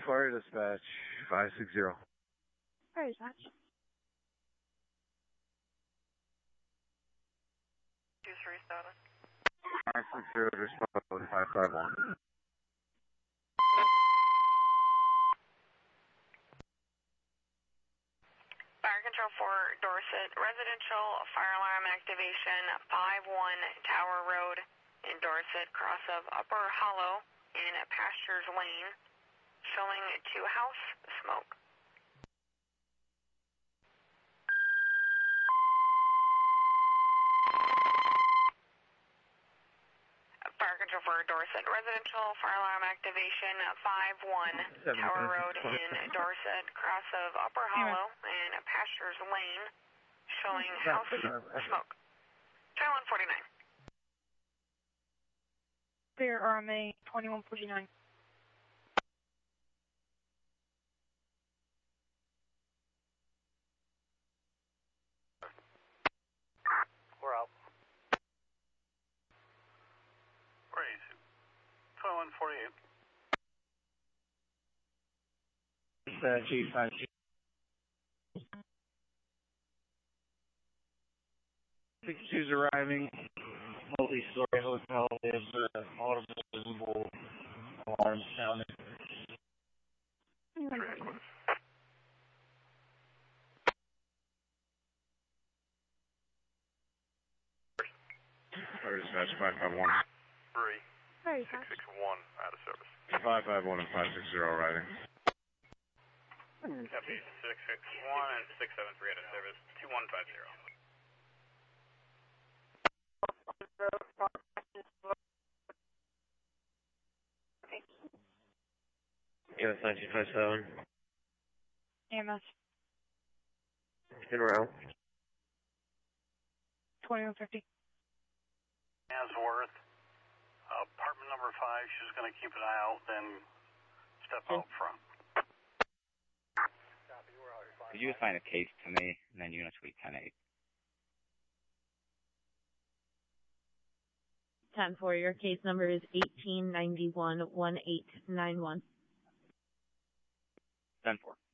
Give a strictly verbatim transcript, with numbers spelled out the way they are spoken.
Fire Dispatch, five six zero. Fire Dispatch. two three seven. five six zero, respond, five five one. Fire Control for Dorset, residential fire alarm activation, five one Tower Road in Dorset, cross of Upper Hollow in Pastures Lane, showing two house smoke. Fire Control for Dorset, residential fire alarm activation, five one Tower Road in Dorset, cross of Upper Hollow and Pastures Lane, showing house smoke. twenty-one forty-nine. Clear R M A twenty-one forty-nine. We're out. Raise. twenty-one forty-eight. Dispatch, eight five two. sixty-two's arriving. Multi-story hotel. There's uh, audible visible alarm sounding. Fire Dispatch, five five one. Three. Fire Six Dispatch. six one out of service. five five one and five six zero arriving. Copy. Six six one and six seven three out of service. Two one five zero. U S nine two five seven. A M S In route. twenty-one fifty. Answorth. Uh, apartment number five, she's going to keep an eye out, then step Okay. out front. Could you assign a case to me, and then you're going to tweet ten eight? ten four, your case number is eighteen ninety-one one eight nine one. ten four.